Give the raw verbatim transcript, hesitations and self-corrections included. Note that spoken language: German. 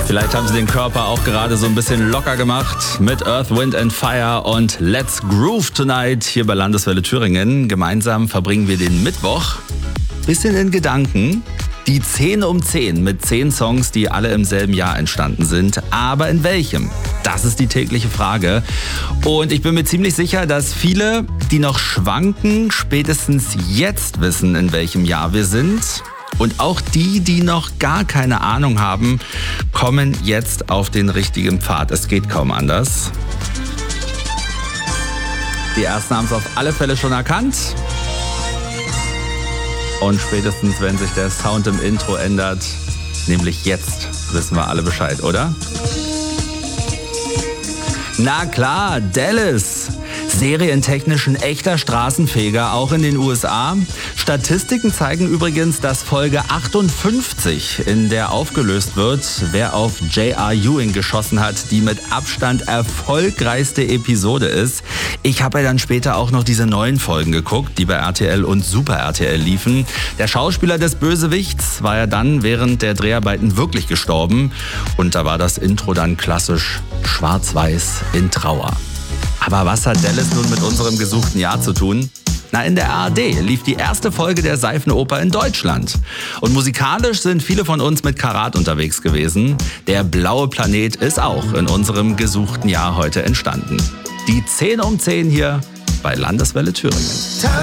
Vielleicht haben Sie den Körper auch gerade so ein bisschen locker gemacht mit Earth, Wind and Fire und Let's Groove Tonight hier bei Landeswelle Thüringen. Gemeinsam verbringen wir den Mittwoch bisschen in Gedanken. Die zehn um zehn mit zehn Songs, die alle im selben Jahr entstanden sind. Aber in welchem? Das ist die tägliche Frage. Und ich bin mir ziemlich sicher, dass viele, die noch schwanken, spätestens jetzt wissen, in welchem Jahr wir sind. Und auch die, die noch gar keine Ahnung haben, kommen jetzt auf den richtigen Pfad. Es geht kaum anders. Die ersten haben es auf alle Fälle schon erkannt. Und spätestens, wenn sich der Sound im Intro ändert, nämlich jetzt, wissen wir alle Bescheid, oder? Na klar, Dallas. Serientechnisch ein echter Straßenfeger, auch in den U S A. Statistiken zeigen übrigens, dass Folge achtundfünfzig, in der aufgelöst wird, wer auf J R. Ewing geschossen hat, die mit Abstand erfolgreichste Episode ist. Ich habe ja dann später auch noch diese neuen Folgen geguckt, die bei R T L und Super R T L liefen. Der Schauspieler des Bösewichts war ja dann während der Dreharbeiten wirklich gestorben. Und da war das Intro dann klassisch schwarz-weiß in Trauer. Aber was hat Dallas nun mit unserem gesuchten Jahr zu tun? Na, in der A R D lief die erste Folge der Seifenoper in Deutschland. Und musikalisch sind viele von uns mit Karat unterwegs gewesen. Der blaue Planet ist auch in unserem gesuchten Jahr heute entstanden. Die zehn um zehn hier bei Landeswelle Thüringen.